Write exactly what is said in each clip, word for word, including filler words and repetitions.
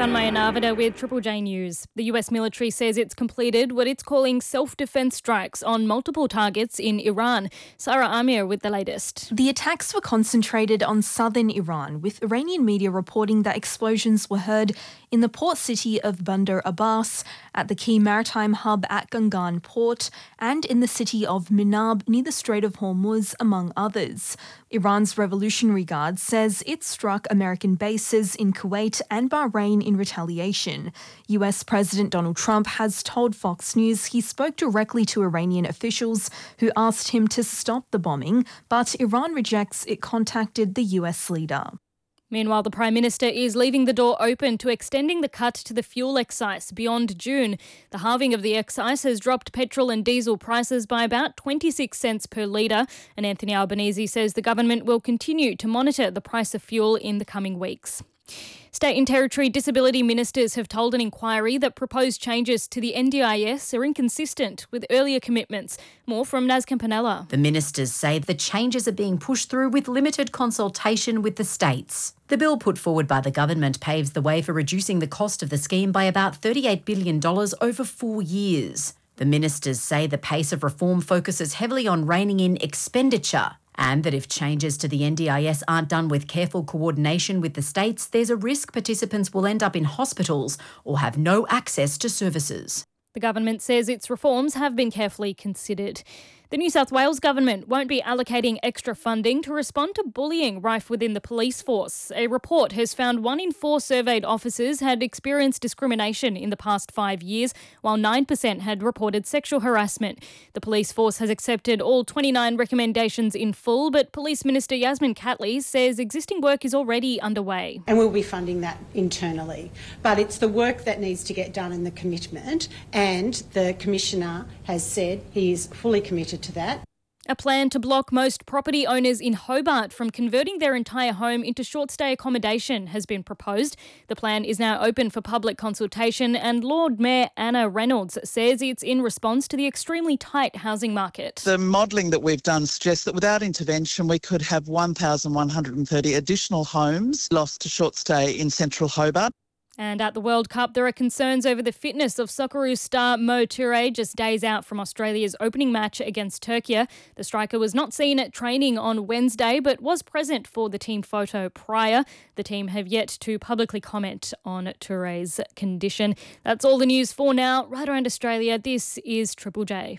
Tanmaya Narvada with Triple J News. The U S military says it's completed what it's calling self-defense strikes on multiple targets in Iran. Sarah Amir with the latest. The attacks were concentrated on southern Iran, with Iranian media reporting that explosions were heard in the port city of Bandar Abbas, at the key maritime hub at Gangan port, and in the city of Minab near the Strait of Hormuz, among others. Iran's Revolutionary Guard says it struck American bases in Kuwait and Bahrain in retaliation. U S President Donald Trump has told Fox News he spoke directly to Iranian officials who asked him to stop the bombing, but Iran rejects it contacted the U S leader. Meanwhile, the Prime Minister is leaving the door open to extending the cut to the fuel excise beyond June. The halving of the excise has dropped petrol and diesel prices by about twenty-six cents per litre, and Anthony Albanese says the government will continue to monitor the price of fuel in the coming weeks. State and Territory disability ministers have told an inquiry that proposed changes to the N D I S are inconsistent with earlier commitments. More from Naz Campanella. The ministers say the changes are being pushed through with limited consultation with the states. The bill put forward by the government paves the way for reducing the cost of the scheme by about thirty-eight billion dollars over four years. The ministers say the pace of reform focuses heavily on reining in expenditure, and that if changes to the N D I S aren't done with careful coordination with the states, there's a risk participants will end up in hospitals or have no access to services. The government says its reforms have been carefully considered. The New South Wales government won't be allocating extra funding to respond to bullying rife within the police force. A report has found one in four surveyed officers had experienced discrimination in the past five years, while nine percent had reported sexual harassment. The police force has accepted all twenty-nine recommendations in full, but Police Minister Yasmin Catley says existing work is already underway. And we'll be funding that internally. But it's the work that needs to get done and the commitment, and the Commissioner has said he is fully committed to that. A plan to block most property owners in Hobart from converting their entire home into short-stay accommodation has been proposed. The plan is now open for public consultation, and Lord Mayor Anna Reynolds says it's in response to the extremely tight housing market. The modelling that we've done suggests that without intervention we could have one thousand one hundred thirty additional homes lost to short stay in central Hobart. And at the World Cup, there are concerns over the fitness of Socceroos star Mo Toure just days out from Australia's opening match against Turkey. The striker was not seen at training on Wednesday but was present for the team photo prior. The team have yet to publicly comment on Toure's condition. That's all the news for now. Right around Australia, this is Triple J.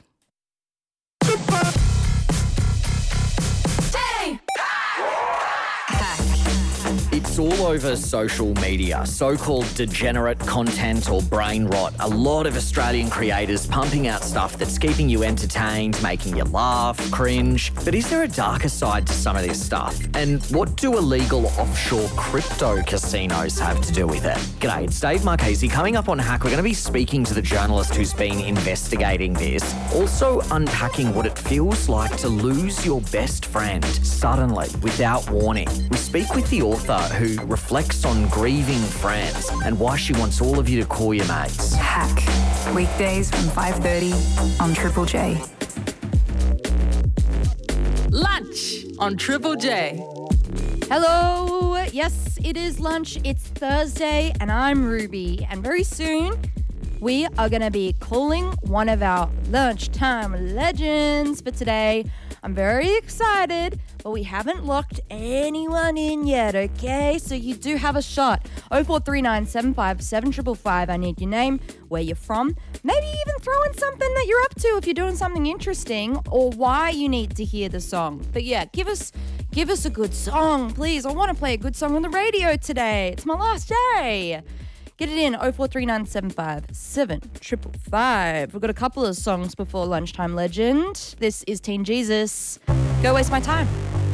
It's all over social media, so-called degenerate content or brain rot. A lot of Australian creators pumping out stuff that's keeping you entertained, making you laugh, cringe. But is there a darker side to some of this stuff? And what do illegal offshore crypto casinos have to do with it? G'day, it's Dave Marchese. Coming up on Hack, we're going to be speaking to the journalist who's been investigating this. Also unpacking what it feels like to lose your best friend suddenly, without warning. We speak with the author who reflects on grieving friends and why she wants all of you to call your mates. Hack. Weekdays from five thirty on Triple J. Lunch on Triple J. Hello. Yes, it is lunch. It's Thursday and I'm Ruby. And very soon we are going to be calling one of our lunchtime legends for today. I'm very excited, but we haven't locked anyone in yet, okay? So you do have a shot. oh four three nine, seven five seven, five five five. I need your name, where you're from, maybe even throw in something that you're up to if you're doing something interesting, or why you need to hear the song. But yeah, give us give us a good song, please. I want to play a good song on the radio today. It's my last day. Get it in, oh four three nine, seven five seven, five five five. We've got a couple of songs before Lunchtime Legend. This is Teen Jesus. Go Waste My Time.